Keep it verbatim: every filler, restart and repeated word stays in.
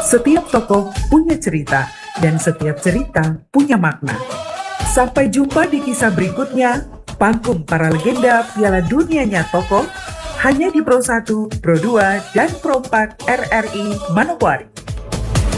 Setiap tokoh punya cerita, dan setiap cerita punya makna. Sampai jumpa di kisah berikutnya, panggung para legenda Piala Dunianya tokoh, hanya di Pro satu, Pro dua, dan Pro empat R R I Manokwari.